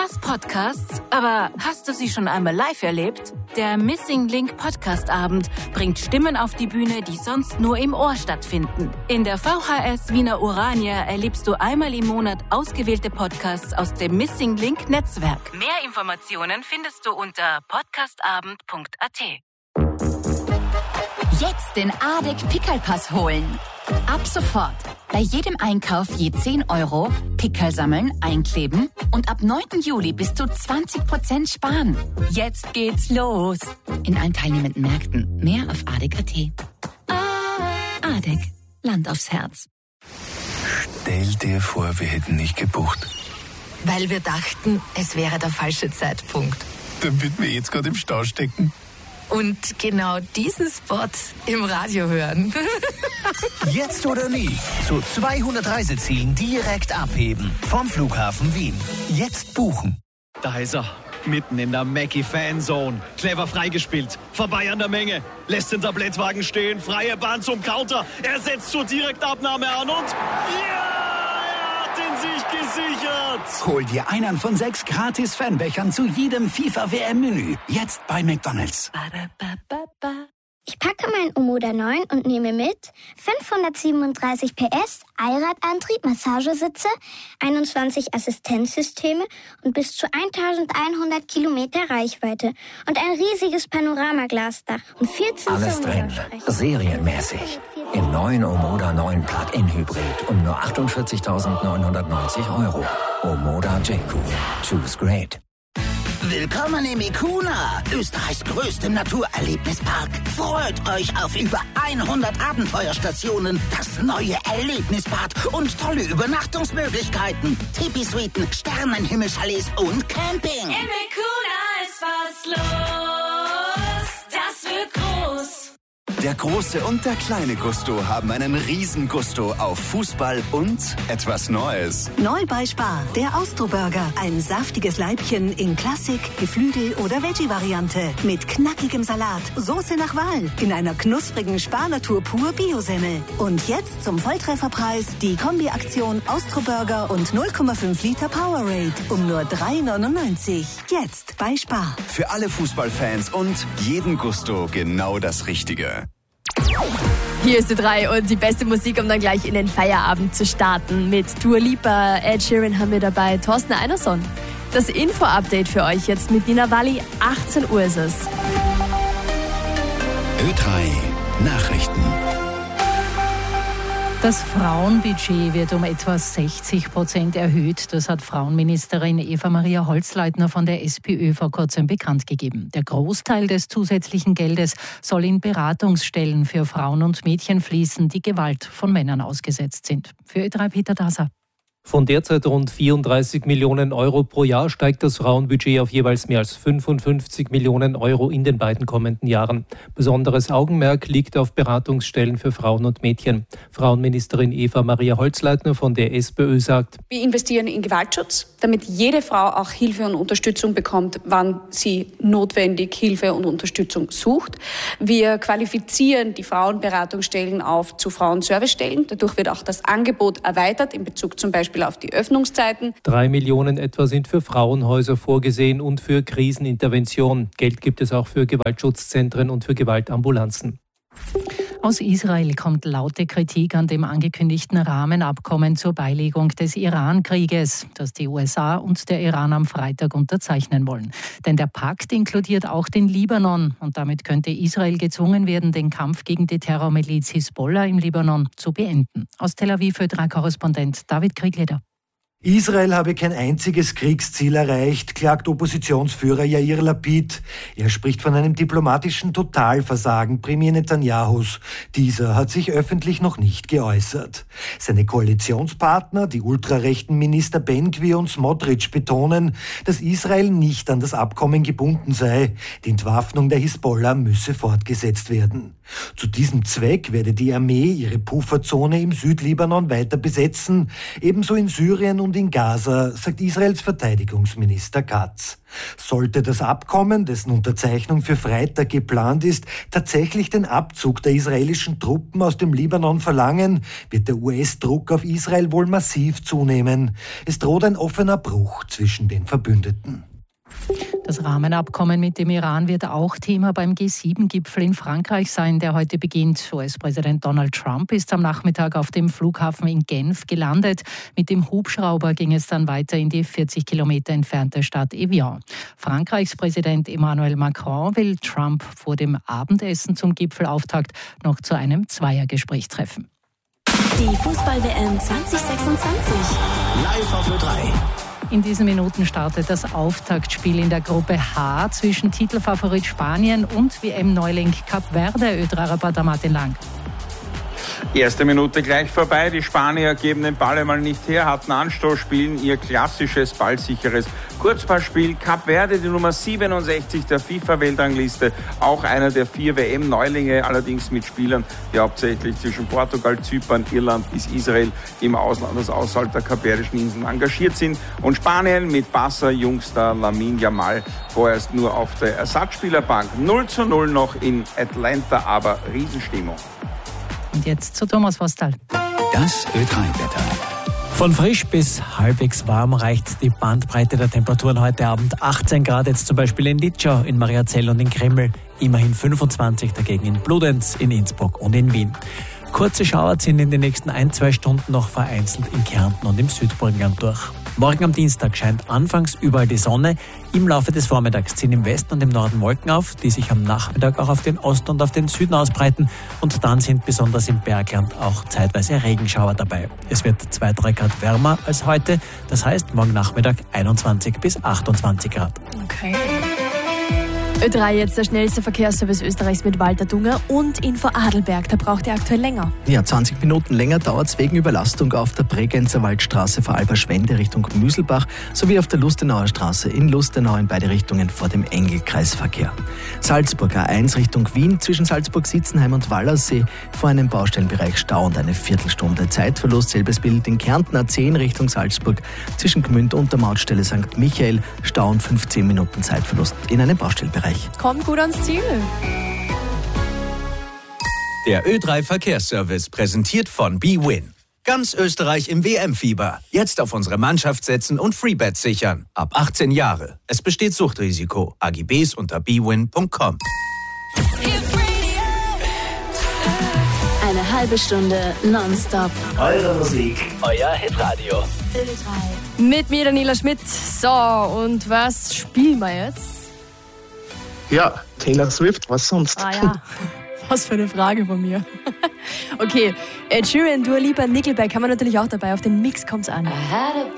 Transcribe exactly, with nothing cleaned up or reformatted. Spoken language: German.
hast Podcasts, aber hast du sie schon einmal live erlebt? Der Missing Link Podcast Abend bringt Stimmen auf die Bühne, die sonst nur im Ohr stattfinden. In der V H S Wiener Urania erlebst du einmal im Monat ausgewählte Podcasts aus dem Missing Link Netzwerk. Mehr Informationen findest du unter podcastabend punkt a t. Jetzt den Adek Pickelpass holen. Ab sofort. Bei jedem Einkauf je zehn Euro, Pickel sammeln, einkleben und ab neunten Juli bis zu zwanzig Prozent sparen. Jetzt geht's los. In allen teilnehmenden Märkten. Mehr auf adek punkt a t. Adek. Land aufs Herz. Stell dir vor, wir hätten nicht gebucht. Weil wir dachten, es wäre der falsche Zeitpunkt. Damit wir jetzt gerade im Stau stecken. Und genau diesen Spot im Radio hören. Jetzt oder nie. Zu zweihundert Reisezielen direkt abheben. Vom Flughafen Wien. Jetzt buchen. Da ist er. Mitten in der Mackie-Fanzone. Clever freigespielt. Vorbei an der Menge. Lässt den Tablettwagen stehen. Freie Bahn zum Counter. Er setzt zur Direktabnahme an und... Ja! Er hat den Sieg gesichert! Hol dir einen von sechs gratis Fanbechern zu jedem FIFA-W M-Menü. Jetzt bei McDonald's. Ich packe mein Omoda neun und nehme mit fünfhundertsiebenunddreißig P S, Allradantrieb, Massagesitze, einundzwanzig Assistenzsysteme und bis zu elfhundert Kilometer Reichweite und ein riesiges Panoramaglasdach und vierzehn Alles drin, serienmäßig. Im neuen Omoda neun Plug-in Hybrid um nur achtundvierzigtausendneunhundertneunzig Euro. Omoda J-Cool. Choose great. Willkommen im Ikuna, Österreichs größtem Naturerlebnispark. Freut euch auf über hundert Abenteuerstationen, das neue Erlebnisbad und tolle Übernachtungsmöglichkeiten. Tipi-Suiten, Sternenhimmelchalets und Camping. Im Ikuna ist was los, das wird groß. Der große und der kleine Gusto haben einen riesen Gusto auf Fußball und etwas Neues. Neu bei Spar, der Austro-Burger. Ein saftiges Leibchen in Klassik, Geflügel oder Veggie-Variante. Mit knackigem Salat, Soße nach Wahl, in einer knusprigen Spar-Natur pur Biosemmel. Und jetzt zum Volltrefferpreis die Kombi-Aktion Austro-Burger und null Komma fünf Liter Powerade um nur drei neunundneunzig. Jetzt bei Spar. Für alle Fußballfans und jeden Gusto genau das Richtige. Hier ist die drei und die beste Musik, um dann gleich in den Feierabend zu starten. Mit Dua Lipa, Ed Sheeran haben wir dabei, Thorsten Einerson. Das Info-Update für euch jetzt mit Nina Walli, achtzehn Uhr ist es. Ö drei Nachrichten. Das Frauenbudget wird um etwa sechzig Prozent erhöht. Das hat Frauenministerin Eva-Maria Holzleitner von der SPÖ vor kurzem bekannt gegeben. Der Großteil des zusätzlichen Geldes soll in Beratungsstellen für Frauen und Mädchen fließen, die Gewalt von Männern ausgesetzt sind. Für Ö drei Peter Daser. Von derzeit rund vierunddreißig Millionen Euro pro Jahr steigt das Frauenbudget auf jeweils mehr als fünfundfünfzig Millionen Euro in den beiden kommenden Jahren. Besonderes Augenmerk liegt auf Beratungsstellen für Frauen und Mädchen. Frauenministerin Eva-Maria Holzleitner von der SPÖ sagt: Wir investieren in Gewaltschutz, damit jede Frau auch Hilfe und Unterstützung bekommt, wann sie notwendig Hilfe und Unterstützung sucht. Wir qualifizieren die Frauenberatungsstellen auf zu Frauenservicestellen. Dadurch wird auch das Angebot erweitert in Bezug zum Beispiel auf die Öffnungszeiten. Drei Millionen etwa sind für Frauenhäuser vorgesehen und für Krisenintervention. Geld gibt es auch für Gewaltschutzzentren und für Gewaltambulanzen. Aus Israel kommt laute Kritik an dem angekündigten Rahmenabkommen zur Beilegung des Iran-Krieges, das die U S A und der Iran am Freitag unterzeichnen wollen. Denn der Pakt inkludiert auch den Libanon und damit könnte Israel gezwungen werden, den Kampf gegen die Terrormiliz Hisbollah im Libanon zu beenden. Aus Tel Aviv Ö drei Korrespondent David Kriegleder. Israel habe kein einziges Kriegsziel erreicht, klagt Oppositionsführer Yair Lapid. Er spricht von einem diplomatischen Totalversagen Premier Netanyahus. Dieser hat sich öffentlich noch nicht geäußert. Seine Koalitionspartner, die ultrarechten Minister Ben-Gvir und Smotrich, betonen, dass Israel nicht an das Abkommen gebunden sei. Die Entwaffnung der Hisbollah müsse fortgesetzt werden. Zu diesem Zweck werde die Armee ihre Pufferzone im Südlibanon weiter besetzen, ebenso in Syrien und in Gaza, sagt Israels Verteidigungsminister Katz. Sollte das Abkommen, dessen Unterzeichnung für Freitag geplant ist, tatsächlich den Abzug der israelischen Truppen aus dem Libanon verlangen, wird der U S-Druck auf Israel wohl massiv zunehmen. Es droht ein offener Bruch zwischen den Verbündeten. Das Rahmenabkommen mit dem Iran wird auch Thema beim G sieben Gipfel in Frankreich sein, der heute beginnt. U S-Präsident Donald Trump ist am Nachmittag auf dem Flughafen in Genf gelandet. Mit dem Hubschrauber ging es dann weiter in die vierzig Kilometer entfernte Stadt Evian. Frankreichs Präsident Emmanuel Macron will Trump vor dem Abendessen zum Gipfelauftakt noch zu einem Zweiergespräch treffen. Die Fußball-W M zwanzig sechsundzwanzig. Live auf Ö drei. In diesen Minuten startet das Auftaktspiel in der Gruppe H zwischen Titelfavorit Spanien und W M-Neuling Kap Verde. Ö drei-Reporter Martin Lang. Erste Minute gleich vorbei. Die Spanier geben den Ball einmal nicht her, hatten Anstoß, spielen ihr klassisches, ballsicheres Kurzballspiel. Kap Verde, die Nummer siebenundsechzig der FIFA-Weltrangliste, auch einer der vier W M-Neulinge, allerdings mit Spielern, die hauptsächlich zwischen Portugal, Zypern, Irland bis Israel im Ausland, also außerhalb der kapverdischen Inseln engagiert sind. Und Spanien mit Barca-Jungstar Lamine Yamal vorerst nur auf der Ersatzspielerbank. null zu null noch in Atlanta, aber Riesenstimmung. Und jetzt zu Thomas Vostal. Das Ö drei-Wetter. Von frisch bis halbwegs warm reicht die Bandbreite der Temperaturen heute Abend. achtzehn Grad jetzt zum Beispiel in Litschau, in Mariazell und in Kreml. Immerhin fünfundzwanzig dagegen in Bludenz, in Innsbruck und in Wien. Kurze Schauer ziehen in den nächsten ein, zwei Stunden noch vereinzelt in Kärnten und im Südburgenland durch. Morgen am Dienstag scheint anfangs überall die Sonne. Im Laufe des Vormittags ziehen im Westen und im Norden Wolken auf, die sich am Nachmittag auch auf den Osten und auf den Süden ausbreiten. Und dann sind besonders im Bergland auch zeitweise Regenschauer dabei. Es wird zwei, drei Grad wärmer als heute. Das heißt, morgen Nachmittag einundzwanzig bis achtundzwanzig Grad. Okay. Ö drei, jetzt der schnellste Verkehrsservice Österreichs mit Walter Dunger und Info Adelberg. Da braucht ihr aktuell länger. Ja, zwanzig Minuten länger dauert es wegen Überlastung auf der Bregenzer Waldstraße vor Alberschwende Richtung Müselbach sowie auf der Lustenauer Straße in Lustenau in beide Richtungen vor dem Engelkreisverkehr. Salzburg A eins Richtung Wien zwischen Salzburg-Sitzenheim und Wallersee vor einem Baustellenbereich Stau und eine Viertelstunde Zeitverlust. Selbes Bild in Kärnten A zehn Richtung Salzburg zwischen Gmünd und der Mautstelle Sankt Michael. Stau und fünfzehn Minuten Zeitverlust in einem Baustellenbereich. Kommt gut ans Ziel. Der Ö drei Verkehrsservice präsentiert von bwin. Ganz Österreich im W M-Fieber. Jetzt auf unsere Mannschaft setzen und Freebets sichern. Ab achtzehn Jahre. Es besteht Suchtrisiko. A G Bs unter bwin punkt com. Eine halbe Stunde nonstop. Eure Musik, euer Hitradio. Ö drei. Mit mir, Daniela Schmidt. So, und was spielen wir jetzt? Ja, Taylor Swift, was sonst? Ah ja, was für eine Frage von mir. Okay, Ed Sheeran, Dua Lipa, Nickelback haben wir natürlich auch dabei. Auf den Mix kommt's an.